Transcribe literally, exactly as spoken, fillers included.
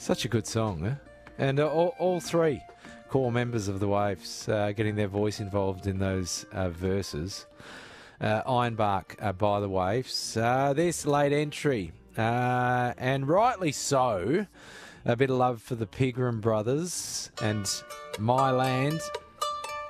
Such a good song, eh? And uh, all, all three core members of the Waifs uh, getting their voice involved in those uh, verses. Uh, Ironbark uh, by the Waifs. Uh, this late entry, uh, and rightly so. A bit of love for the Pigram brothers and My Land